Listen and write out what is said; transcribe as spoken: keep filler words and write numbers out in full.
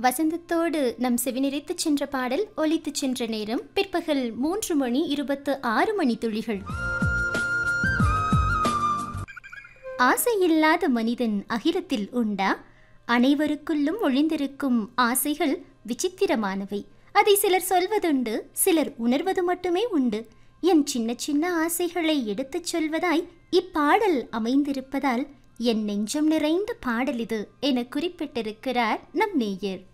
வசந்தத்தோடு நம் செவிநிறைத்துச் சென்ற பாடல் ஒலித்துச் சென்ற நேரம் பிற்பகல் மூன்று மணி இருபத்து ஆறு மணி துளிகள். ஆசையில்லாத மனிதன் அகிலத்தில் உண்டா? அனைவருக்குள்ளும் ஒளிந்திருக்கும் ஆசைகள் விசித்திரமானவை. அதை சிலர் சொல்வதுண்டு, சிலர் உணர்வது மட்டுமே உண்டு. என் சின்ன சின்ன ஆசைகளை எடுத்துச் சொல்வதாய் இப்பாடல் அமைந்திருப்பதால் என் நெஞ்சம் நிறைந்த பாடல் இது என குறிப்பிட்டிருக்கிறார் நம் நேயர்.